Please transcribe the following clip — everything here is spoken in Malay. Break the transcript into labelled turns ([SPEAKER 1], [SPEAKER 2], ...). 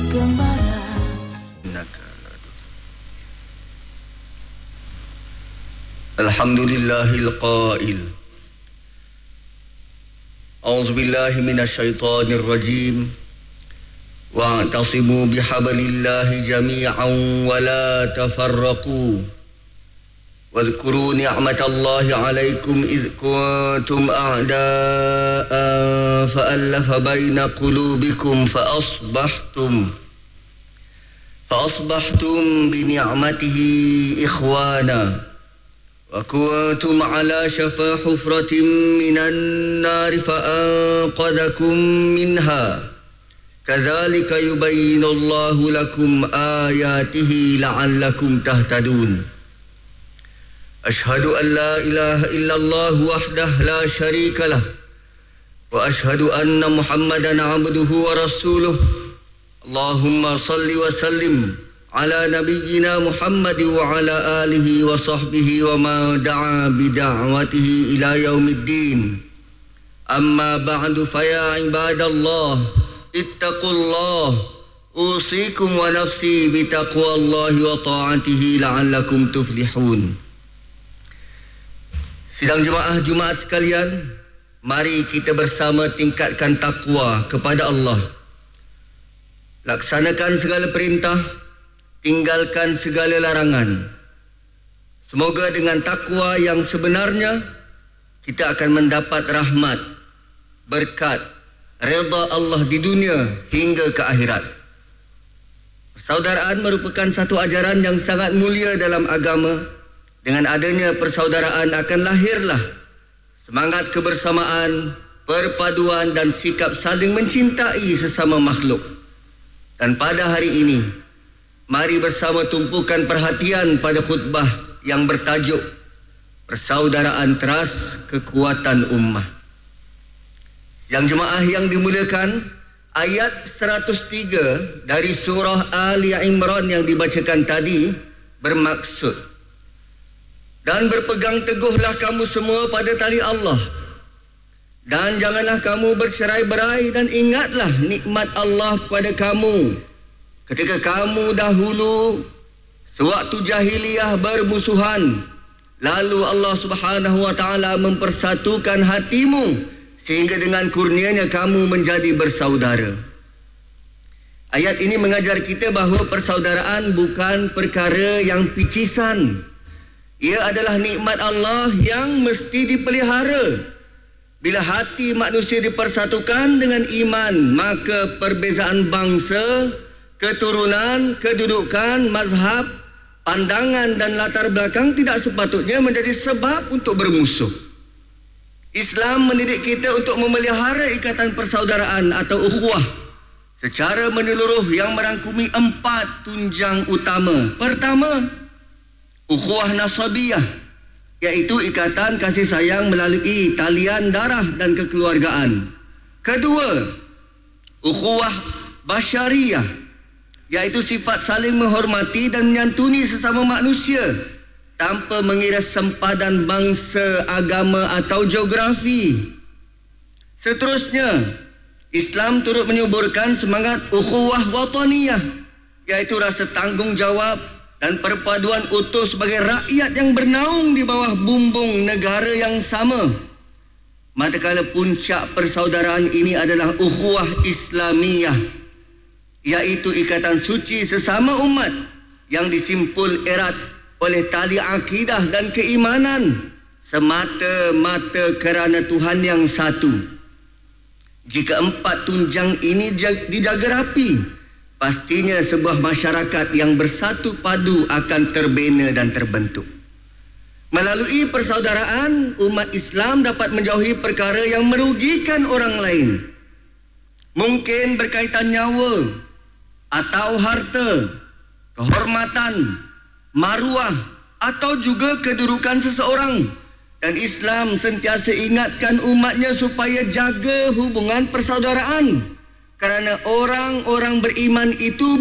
[SPEAKER 1] gembara.
[SPEAKER 2] Alhamdulillahil qail. A'udzu billahi minasyaitonir rajim. Wa'tasimu bihablillahi jami'an wa la tafarraqu. Wadhkuru ni'matallahi 'alaikum idh kuntum a'da'an fa'alafa baina qulubikum fa'asbahtum bi ni'matihi ikhwana. Wa kuntum ala shafa hufratin minan nari fa'anqadhakum minha. Kadzalika yubayyinullahu lakum ayatihi la'allakum tahtadun. Ashhadu an la ilaha illallah wahdah la syarika lah. Wa ashhadu anna Muhammadan abduhu wa rasuluh. Allahumma salli wa sallim ala nabiyyina Muhammad wa ala alihi wa sahbihi wa ma da'a bida'watihi ila yaumiddin. Amma ba'du fa ya ibadallah ittaqullah usikum wa nafsi bitaqwallahi wa ta'atihi la'allakum tuflihun. Sidang jemaah Jumaat sekalian, mari kita bersama tingkatkan takwa kepada Allah. Laksanakan segala perintah, tinggalkan segala larangan. Semoga dengan takwa yang sebenarnya kita akan mendapat rahmat, berkat, redha Allah di dunia hingga ke akhirat. Persaudaraan merupakan satu ajaran yang sangat mulia dalam agama. Dengan adanya persaudaraan akan lahirlah semangat kebersamaan, perpaduan dan sikap saling mencintai sesama makhluk. Dan pada hari ini, mari bersama tumpukan perhatian pada khutbah yang bertajuk Persaudaraan Teras Kekuatan Ummah. Yang jemaah yang dimuliakan, ayat 103 dari surah Ali Imran yang dibacakan tadi bermaksud, dan berpegang teguhlah kamu semua pada tali Allah, dan janganlah kamu bercerai-berai, dan ingatlah nikmat Allah kepada kamu ketika kamu dahulu sewaktu jahiliyah bermusuhan, lalu Allah Subhanahu wa taala mempersatukan hatimu sehingga dengan kurnianya kamu menjadi bersaudara. Ayat ini mengajar kita bahawa persaudaraan bukan perkara yang picisan. Ia adalah nikmat Allah yang mesti dipelihara. Bila hati manusia dipersatukan dengan iman, maka perbezaan bangsa, keturunan, kedudukan, mazhab, pandangan dan latar belakang tidak sepatutnya menjadi sebab untuk bermusuh. Islam mendidik kita untuk memelihara ikatan persaudaraan atau ukhuwah secara menyeluruh yang merangkumi 4 tunjang utama. Pertama, ukhuwah nasabiyah, iaitu ikatan kasih sayang melalui talian darah dan kekeluargaan. Kedua, ukhuwah basyariyah, iaitu sifat saling menghormati dan menyantuni sesama manusia tanpa mengira sempadan bangsa, agama atau geografi. Seterusnya, Islam turut menyuburkan semangat ukhuwah wataniyah, iaitu rasa tanggungjawab dan perpaduan utuh sebagai rakyat yang bernaung di bawah bumbung negara yang sama. Manakala puncak persaudaraan ini adalah ukhuwah Islamiyah, iaitu ikatan suci sesama umat yang disimpul erat oleh tali akidah dan keimanan semata-mata kerana Tuhan yang satu. Jika 4 tunjang ini dijaga rapi, pastinya sebuah masyarakat yang bersatu padu akan terbina dan terbentuk. Melalui persaudaraan, umat Islam dapat menjauhi perkara yang merugikan orang lain. Mungkin berkaitan nyawa atau harta, kehormatan, maruah atau juga kedudukan seseorang. Dan Islam sentiasa ingatkan umatnya supaya jaga hubungan persaudaraan, kerana orang-orang beriman itu